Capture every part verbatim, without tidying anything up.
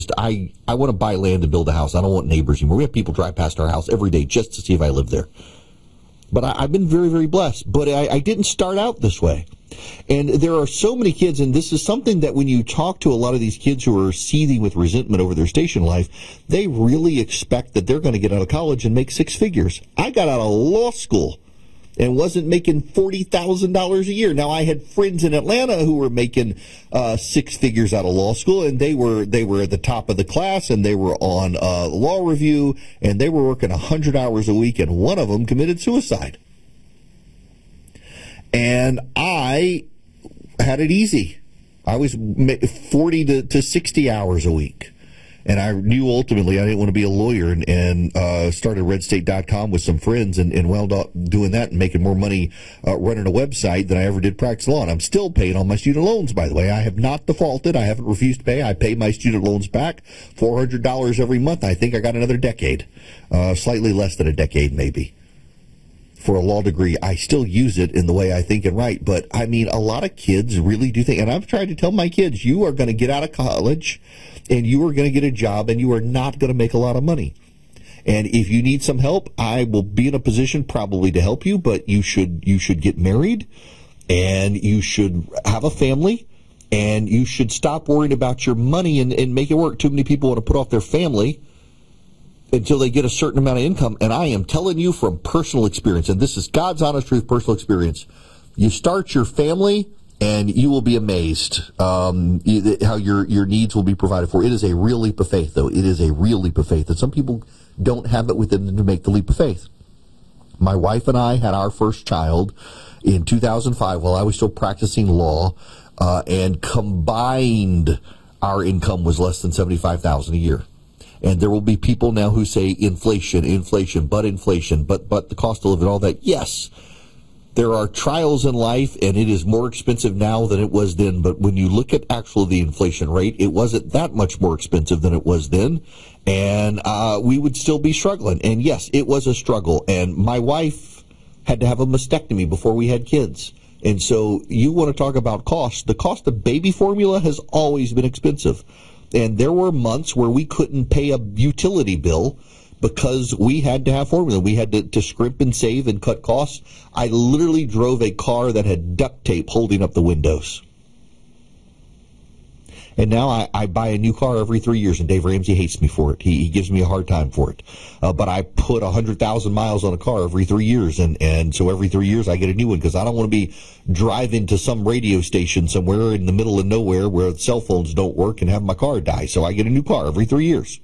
I, I want to buy land and build a house. I don't want neighbors anymore. We have people drive past our house every day just to see if I live there. But I, I've been very, very blessed. But I, I didn't start out this way. And there are so many kids, and this is something that when you talk to a lot of these kids who are seething with resentment over their station life, they really expect that they're going to get out of college and make six figures. I got out of law school and wasn't making forty thousand dollars a year. Now, I had friends in Atlanta who were making uh, six figures out of law school, and they were they were at the top of the class, and they were on uh, law review, and they were working one hundred hours a week, and one of them committed suicide. And I had it easy. I was forty to sixty hours a week. And I knew ultimately I didn't want to be a lawyer, and, and uh, started red state dot com with some friends, and, and wound up doing that and making more money uh, running a website than I ever did practice law. And I'm still paying on my student loans, by the way. I have not defaulted. I haven't refused to pay. I pay my student loans back, four hundred dollars every month. I think I got another decade, uh, slightly less than a decade maybe. For a law degree, I still use it in the way I think and write. But, I mean, a lot of kids really do think, and I've tried to tell my kids, you are going to get out of college, and you are going to get a job, and you are not going to make a lot of money. And if you need some help, I will be in a position probably to help you, but you should you should get married, and you should have a family, and you should stop worrying about your money and, and make it work. Too many people want to put off their family until they get a certain amount of income. And I am telling you from personal experience, and this is God's honest truth, personal experience, you start your family and you will be amazed um, how your, your needs will be provided for. It is a real leap of faith, though. It is a real leap of faith. And some people don't have it within them to make the leap of faith. My wife and I had our first child in two thousand five while I was still practicing law, uh, and combined our income was less than seventy-five thousand dollars a year. And there will be people now who say inflation, inflation, but inflation, but but the cost of living, all that. Yes, there are trials in life, and it is more expensive now than it was then. But when you look at actually the inflation rate, it wasn't that much more expensive than it was then. And uh, we would still be struggling. And yes, it was a struggle. And my wife had to have a mastectomy before we had kids. And so you want to talk about cost. The cost of baby formula has always been expensive. And there were months where we couldn't pay a utility bill because we had to have formula. We had to, to scrimp and save and cut costs. I literally drove a car that had duct tape holding up the windows. And now I, I buy a new car every three years, and Dave Ramsey hates me for it. He, he gives me a hard time for it. Uh, but I put one hundred thousand miles on a car every three years, and, and so every three years I get a new one because I don't want to be driving to some radio station somewhere in the middle of nowhere where cell phones don't work and have my car die. So I get a new car every three years.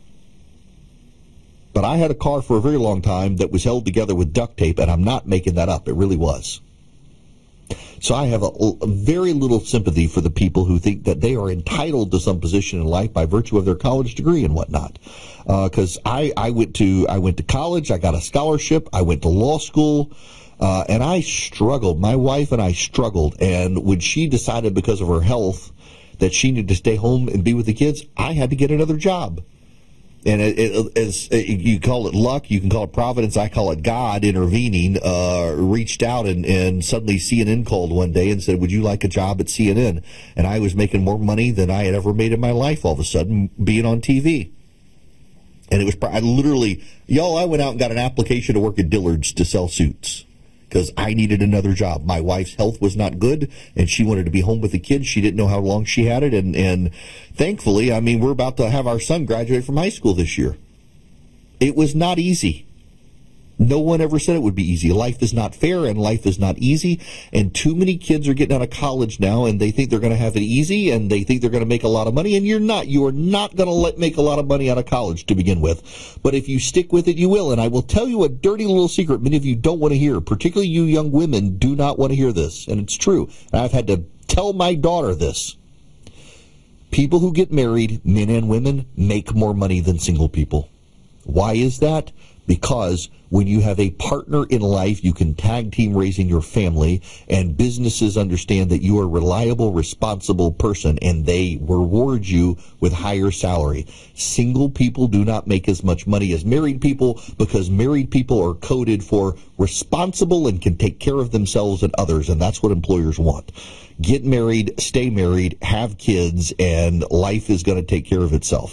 But I had a car for a very long time that was held together with duct tape, and I'm not making that up. It really was. So I have a, a very little sympathy for the people who think that they are entitled to some position in life by virtue of their college degree and whatnot. Because uh, I, I went to I went to college, I got a scholarship, I went to law school, uh, and I struggled. My wife and I struggled. And when she decided because of her health that she needed to stay home and be with the kids, I had to get another job. And it, it, as you call it luck, you can call it providence, I call it God intervening, uh, reached out and, and suddenly C N N called one day and said, would you like a job at C N N? And I was making more money than I had ever made in my life all of a sudden being on T V. And it was, I literally, y'all, I went out and got an application to work at Dillard's to sell suits because I needed another job. My wife's health was not good, and she wanted to be home with the kids. She didn't know how long she had it, and, and thankfully, I mean, we're about to have our son graduate from high school this year. It was not easy. No one ever said it would be easy. Life is not fair, and life is not easy, and too many kids are getting out of college now, and they think they're going to have it easy, and they think they're going to make a lot of money, and you're not. You are not going to let make a lot of money out of college to begin with. But if you stick with it, you will. And I will tell you a dirty little secret many of you don't want to hear, particularly you young women do not want to hear this, and it's true. I've had to tell my daughter this. People who get married, men and women, make more money than single people. Why is that? because when you have a partner in life, you can tag team raising your family, and businesses understand that you are a reliable, responsible person, and they reward you with higher salary. Single people do not make as much money as married people because married people are coded for responsible and can take care of themselves and others, and that's what employers want. Get married, stay married, have kids, and life is going to take care of itself.